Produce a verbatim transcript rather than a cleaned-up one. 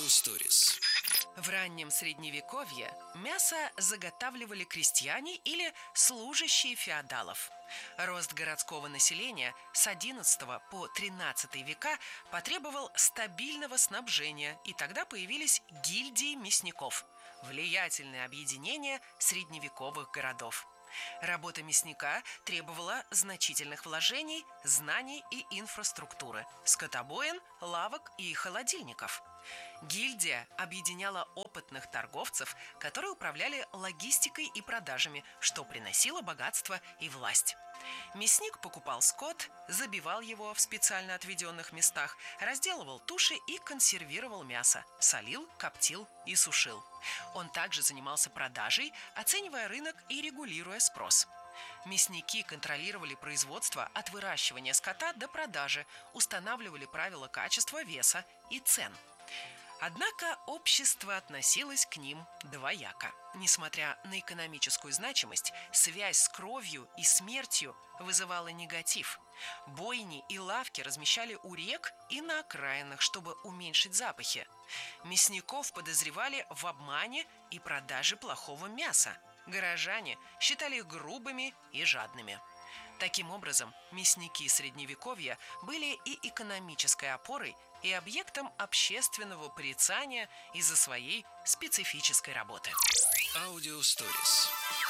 Аудиосторис. В раннем средневековье мясо заготавливали крестьяне или служащие феодалов. Рост городского населения с одиннадцатого по тринадцатый века потребовал стабильного снабжения, и тогда появились гильдии мясников – влиятельные объединения средневековых городов. Работа мясника требовала значительных вложений, знаний и инфраструктуры – скотобоин, лавок и холодильников. Гильдия объединяла опытных торговцев, которые управляли логистикой и продажами, что приносило богатство и власть. Мясник покупал скот, забивал его в специально отведенных местах, разделывал туши и консервировал мясо, солил, коптил и сушил. Он также занимался продажей, оценивая рынок и регулируя спрос. Мясники контролировали производство от выращивания скота до продажи, устанавливали правила качества, веса и цен. Однако общество относилось к ним двояко. Несмотря на экономическую значимость, связь с кровью и смертью вызывала негатив. Бойни и лавки размещали у рек и на окраинах, чтобы уменьшить запахи. Мясников подозревали в обмане и продаже плохого мяса. Горожане считали их грубыми и жадными. Таким образом, мясники Средневековья были и экономической опорой, и объектом общественного порицания из-за своей специфической работы. Аудиосторис.